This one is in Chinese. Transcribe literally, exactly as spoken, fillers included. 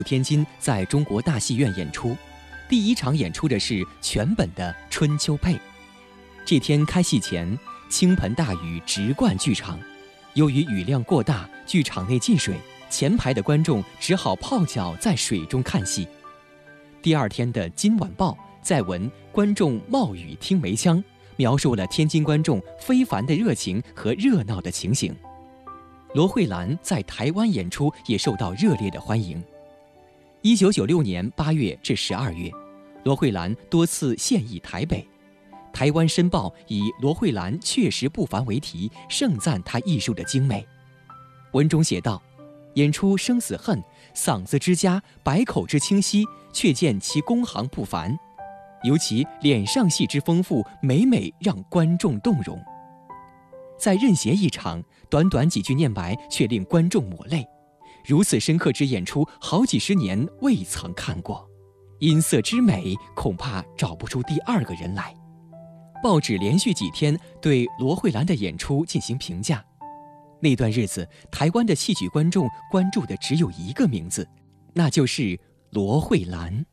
天津在中国大戏院演出，第一场演出的是全本的《春秋配》。这天开戏前，倾盆大雨直灌剧场，由于雨量过大，剧场内进水，前排的观众只好泡脚在水中看戏。第二天的《今晚报》在文观众冒雨听梅腔，描述了天津观众非凡的热情和热闹的情形。罗慧兰在台湾演出也受到热烈的欢迎。一九九六年八月至十二月，罗慧兰多次现役台北。台湾《申报》以罗慧兰确实不凡为题，盛赞她艺术的精美。文中写道：演出生死恨，嗓子之佳，百口之清晰，却见其工行不凡，尤其脸上戏之丰富，每每让观众动容。在任贤一场，短短几句念白却令观众抹泪，如此深刻之演出，好几十年未曾看过。音色之美，恐怕找不出第二个人来。报纸连续几天对罗慧兰的演出进行评价。那段日子，台湾的戏曲观众关注的只有一个名字，那就是罗慧兰。